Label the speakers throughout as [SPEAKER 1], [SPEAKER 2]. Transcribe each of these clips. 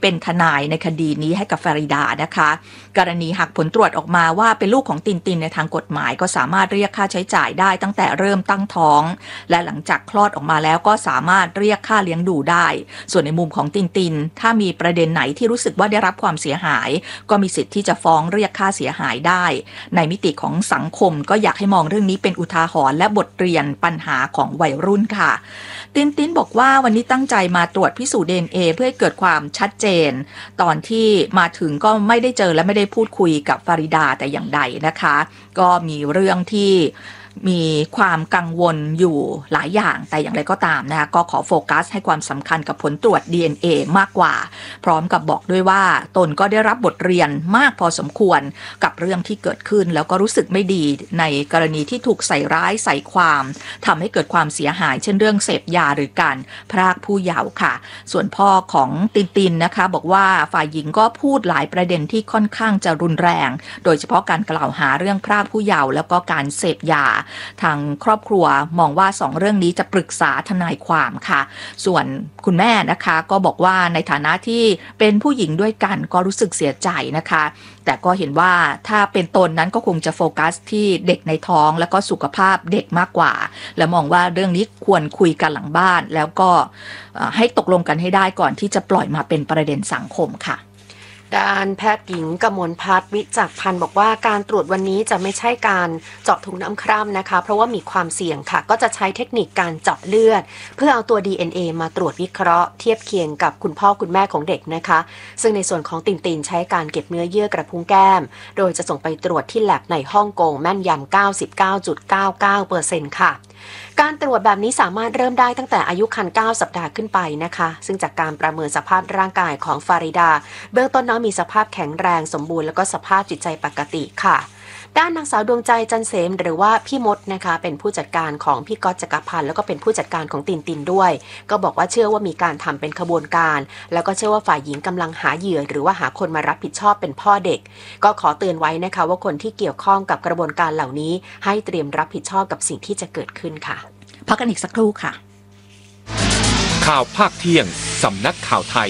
[SPEAKER 1] เป็นทนายในคดีนี้ให้กับฟาริดานะคะกรณีหากผลตรวจออกมาว่าเป็นลูกของตินตินในทางกฎหมายก็สามารถเรียกค่าใช้จ่ายได้ตั้งแต่เริ่มตั้งท้องและหลังจากคลอดออกมาแล้วก็สามารถเรียกค่าเลี้ยงดูได้ส่วนในมุมของตินตินถ้ามีประเด็นไหนที่รู้สึกว่าได้รับความเสียหายก็มีสิทธิ์ที่จะฟ้องเรียกค่าเสียหายได้ในมิติของสังคมก็อยากให้มองเรื่องนี้เป็นอุทาหรณ์และบทเรียนปัญหาของวัยรุ่นค่ะตินบอกว่าวันนี้ตั้งใจมาตรวจพิสูจน์ DNA เพื่อให้เกิดความชัดเจนตอนที่มาถึงก็ไม่ได้เจอและไม่ได้พูดคุยกับฟาริดาแต่อย่างใดนะคะก็มีเรื่องที่มีความกังวลอยู่หลายอย่างแต่อย่างไรก็ตามนะคะก็ขอโฟกัสให้ความสำคัญกับผลตรวจ DNA มากกว่าพร้อมกับบอกด้วยว่าตนก็ได้รับบทเรียนมากพอสมควรกับเรื่องที่เกิดขึ้นแล้วก็รู้สึกไม่ดีในกรณีที่ถูกใส่ร้ายใส่ความทำให้เกิดความเสียหายเช่นเรื่องเสพยาหรือการพรากผู้เยาว์ค่ะส่วนพ่อของตินนะคะบอกว่าฝ่ายหญิงก็พูดหลายประเด็นที่ค่อนข้างจะรุนแรงโดยเฉพาะการกล่าวหาเรื่องพรากผู้เยาว์แล้วก็การเสพยาทางครอบครัวมองว่า2เรื่องนี้จะปรึกษาทนายความค่ะส่วนคุณแม่นะคะก็บอกว่าในฐานะที่เป็นผู้หญิงด้วยกันก็รู้สึกเสียใจนะคะแต่ก็เห็นว่าถ้าเป็นตนนั้นก็คงจะโฟกัสที่เด็กในท้องแล้วก็สุขภาพเด็กมากกว่าและมองว่าเรื่องนี้ควรคุยกันหลังบ้านแล้วก็ให้ตกลงกันให้ได้ก่อนที่จะปล่อยมาเป็นประเด็นสังคมค่ะ
[SPEAKER 2] ด้านแพทย์หญิงกมลพัฒน์วิจักรพันธ์บอกว่าการตรวจวันนี้จะไม่ใช่การเจาะถุงน้ำคร่ำนะคะเพราะว่ามีความเสี่ยงค่ะก็จะใช้เทคนิคการเจาะเลือดเพื่อเอาตัว DNA มาตรวจวิเคราะห์เทียบเคียงกับคุณพ่อคุณแม่ของเด็กนะคะซึ่งในส่วนของตินใช้การเก็บเนื้อเยื่อกระพุ้งแก้มโดยจะส่งไปตรวจที่แลบในฮ่องกงแม่นยำ 99.99% ค่ะการตรวจแบบนี้สามารถเริ่มได้ตั้งแต่อายุครรภ์9สัปดาห์ขึ้นไปนะคะซึ่งจากการประเมินสภาพร่างกายของฟาริดาเบื้องต้นน้องมีสภาพแข็งแรงสมบูรณ์แล้วก็สภาพจิตใจปกติค่ะด้านนางสาวดวงใจจันเสมหรือว่าพี่มดนะคะเป็นผู้จัดการของพี่ก๊อตจักรพันธ์แล้วก็เป็นผู้จัดการของตินด้วยก็บอกว่าเชื่อว่ามีการทำเป็นขบวนการแล้วก็เชื่อว่าฝ่ายหญิงกำลังหาเหยื่อหรือว่าหาคนมารับผิดชอบเป็นพ่อเด็กก็ขอเตือนไว้นะคะว่าคนที่เกี่ยวข้องกับกระบวนการเหล่านี้ให้เตรียมรับผิดชอบกับสิ่งที่จะเกิดขึ้นค่ะ
[SPEAKER 1] พักกันอีกสักครู่ค่ะ
[SPEAKER 3] ข่าวภาคเที่ยงสำนักข่าวไทย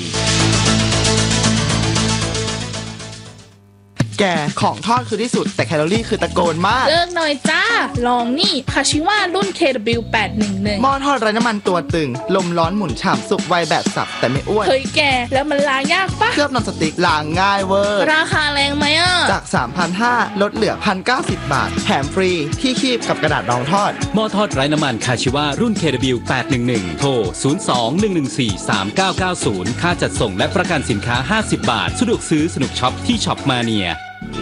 [SPEAKER 4] แกของทอดคือที่สุดแต่แคลอรี่คือตะโกนมาก
[SPEAKER 5] เลิกหน่อยจ้าลองนี่คาชิว่ารุ่น KW811
[SPEAKER 4] หม้อทอดไร้น้ำมันตัวตึงลมร้อนหมุนฉ่ำสุกไวแบบสับแต่ไม่อ้วน
[SPEAKER 5] เฮ้ยแกแล้วมันล้างยากปะ
[SPEAKER 4] เคลือบนอนสติ๊กล้างง่ายเวอร์
[SPEAKER 5] ราคาแรงไหมอ่ะ
[SPEAKER 4] จาก 3,500 ลดเหลือ 1,090 บาทแถมฟรีที่คีบกับกระดาษรองทอด
[SPEAKER 6] หม้อทอดไร้น้ำมันคาชิว่ารุ่น KW811 โทร 02-114-3990 ค่าจัดส่งและประกันสินค้า50 บาทสะดวกซื้อสนุกช็อปที่ช็อปมาเนีย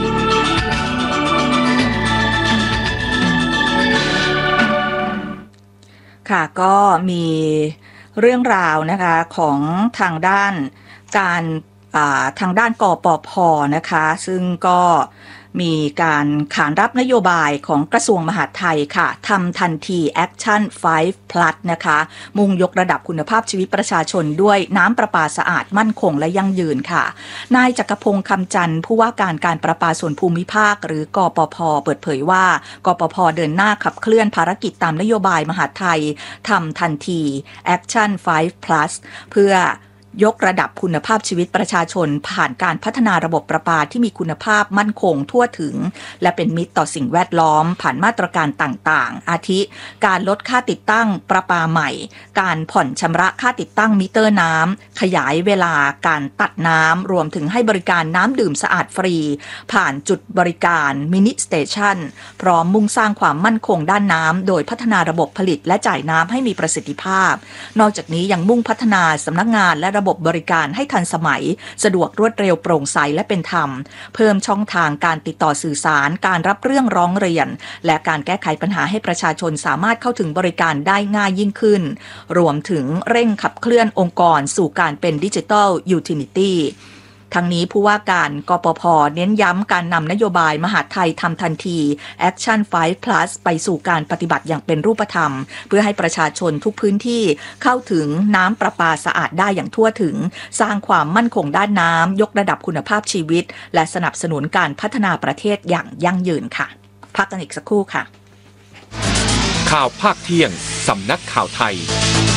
[SPEAKER 1] ค่ะก็มีเรื่องราวนะคะของทางด้านการทางด้านกปภ.นะคะซึ่งก็มีการขานรับนโยบายของกระทรวงมหาดไทยค่ะทำทันที Action 5 Plus นะคะมุ่งยกระดับคุณภาพชีวิตประชาชนด้วยน้ำประปาสะอาดมั่นคงและยั่งยืนค่ะนายจักรพงษ์คำจันทร์ผู้ว่าการประปาส่วนภูมิภาคหรือกปภ.เปิดเผยว่ากปภ.เดินหน้าขับเคลื่อนภารกิจตามนโยบายมหาดไทยทำทันที Action 5 Plus เพื่อยกระดับคุณภาพชีวิตประชาชนผ่านการพัฒนาระบบประปาที่มีคุณภาพมั่นคงทั่วถึงและเป็นมิตรต่อสิ่งแวดล้อมผ่านมาตรการต่างๆอาทิการลดค่าติดตั้งประปาใหม่การผ่อนชำระค่าติดตั้งมิเตอร์น้ำขยายเวลาการตัดน้ำรวมถึงให้บริการน้ำดื่มสะอาดฟรีผ่านจุดบริการมินิสเตชันพร้อมมุ่งสร้างความมั่นคงด้านน้ำโดยพัฒนาระบบผลิตและจ่ายน้ำให้มีประสิทธิภาพนอกจากนี้ยังมุ่งพัฒนาสำนักงานและระบบบริการให้ทันสมัยสะดวกรวดเร็วโปร่งใสและเป็นธรรมเพิ่มช่องทางการติดต่อสื่อสารการรับเรื่องร้องเรียนและการแก้ไขปัญหาให้ประชาชนสามารถเข้าถึงบริการได้ง่ายยิ่งขึ้นรวมถึงเร่งขับเคลื่อนองค์กรสู่การเป็นดิจิทัลยูทิลิตี้ทั้งนี้ผู้ว่าการกปภ.เน้นย้ำการนำนโยบายมหาดไทยทำทันที Action 5 Plus ไปสู่การปฏิบัติอย่างเป็นรูปธรรมเพื่อให้ประชาชนทุกพื้นที่เข้าถึงน้ำประปาสะอาดได้อย่างทั่วถึงสร้างความมั่นคงด้านน้ำยกระดับคุณภาพชีวิตและสนับสนุนการพัฒนาประเทศอย่างยั่งยืนค่ะพักกันอีกสักครู่ค่ะ
[SPEAKER 3] ข่าวภาคเที่ยงสำนักข่าวไทย